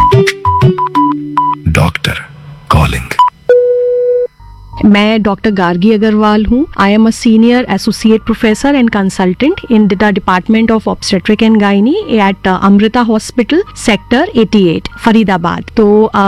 Doctor calling. मैं doctor Gargi Agarwal हूँ। I am a senior associate professor and consultant in the department of obstetric and gynae eight Amrita hospital sector 88 Faridabad. तो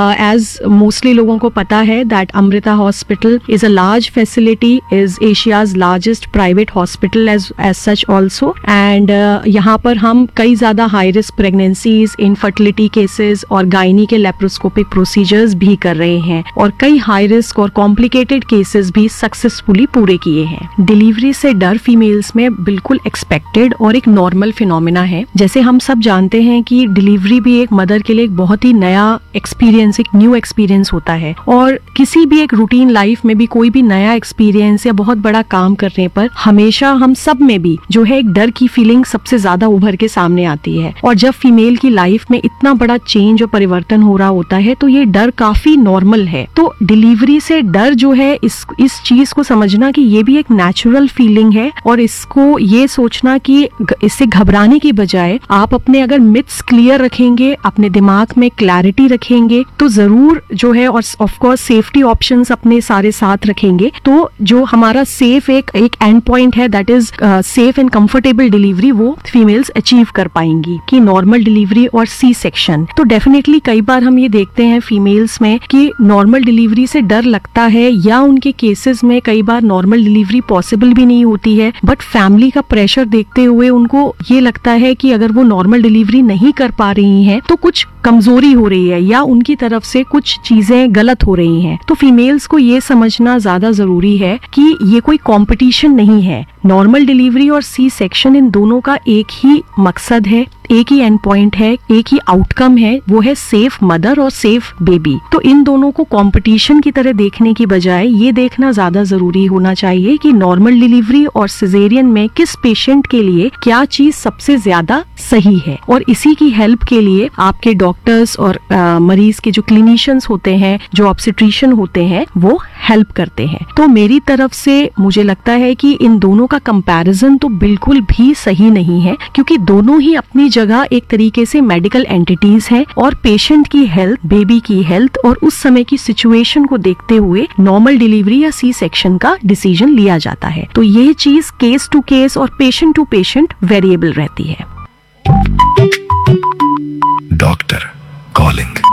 as mostly लोगों को पता है that Amrita hospital is a large facility, is Asia's largest private hospital as such also, and यहाँ पर हम कई ज्यादा high risk pregnancies, infertility cases और गायनी के लेप्रोस्कोपिक प्रोसीजर्स भी कर रहे हैं और कई हाई रिस्क और कॉम्प्लिकेटेड केसेस भी सक्सेसफुली पूरे किए हैं। डिलीवरी से डर फीमेल्स में बिल्कुल एक्सपेक्टेड और एक नॉर्मल फिनोमिना है। जैसे हम सब जानते हैं कि डिलीवरी भी एक मदर के लिए एक बहुत ही नया एक्सपीरियंस, एक न्यू एक्सपीरियंस होता है, और किसी भी एक रूटीन लाइफ में भी कोई भी नया एक्सपीरियंस या बहुत बड़ा काम करने पर हमेशा हम सब में भी जो है एक डर की फीलिंग सबसे ज्यादा उभर के सामने आती है। और जब फीमेल की लाइफ में इतना बड़ा चेंज और परिवर्तन हो रहा होता है तो ये डर काफी नॉर्मल है। तो डिलीवरी से डर जो है, इस चीज को समझना कि ये भी एक नेचुरल फीलिंग है, और इसको ये सोचना कि इससे घबराने की बजाय आप अपने अगर मिथ्स क्लियर रखेंगे, अपने दिमाग में क्लैरिटी रखेंगे तो जरूर जो है, और ऑफ कोर्स सेफ्टी ऑप्शंस अपने सारे साथ रखेंगे, तो जो हमारा सेफ एक एंड पॉइंट है, that is safe and comfortable delivery, वो फीमेल्स अचीव कर पाएंगी। कि नॉर्मल डिलीवरी और सी सेक्शन, तो डेफिनेटली कई बार हम ये देखते हैं फीमेल्स में कि नॉर्मल डिलीवरी से डर लगता है, या उनके केसेस में कई बार नॉर्मल डिलीवरी पॉसिबल भी नहीं होती है, बट फैमिली का प्रेशर देखते हुए उनको ये लगता है कि अगर वो नॉर्मल डिलीवरी नहीं कर पा रही हैं तो कुछ कमजोरी हो रही है या उनकी तरफ से कुछ चीजें गलत हो रही हैं। तो फीमेल्स को ये समझना ज्यादा जरूरी है कि ये कोई कंपटीशन नहीं है। नॉर्मल डिलीवरी और सी सेक्शन, इन दोनों का एक ही मकसद है, एक ही एंड पॉइंट है, एक ही आउटकम है, वो है सेफ मदर और सेफ बेबी। तो इन दोनों को कंपटीशन की तरह देखने की बजाय ये देखना ज्यादा जरूरी होना चाहिए कि नॉर्मल डिलीवरी और सिजेरियन में किस पेशेंट के लिए क्या चीज सबसे ज्यादा सही है, और इसी की हेल्प के लिए आपके डॉक्टर्स और मरीज के जो क्लिनिशियंस होते हैं, जो ऑब्स्टेट्रिशियन होते हैं, वो हेल्प करते हैं। तो मेरी तरफ से मुझे लगता है कि इन दोनों का कंपैरिजन तो बिल्कुल भी सही नहीं है, क्योंकि दोनों ही अपनी जगह एक तरीके से मेडिकल एंटिटीज हैं, और पेशेंट की हेल्थ, बेबी की हेल्थ और उस समय की सिचुएशन को देखते हुए नॉर्मल डिलीवरी या सी सेक्शन का डिसीजन लिया जाता है। तो ये चीज केस टू केस और पेशेंट टू पेशेंट वेरिएबल रहती है। Doctor calling.